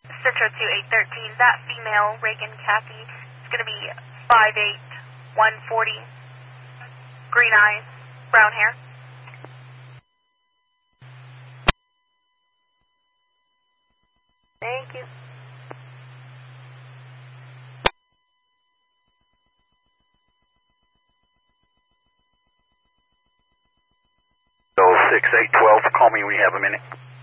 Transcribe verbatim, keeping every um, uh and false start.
Centro two eight thirteen. That female, Reagan Kathy, is going to be five eight, one forty, green eyes, brown hair. Thank you. So six eight twelve, call me when you have a minute.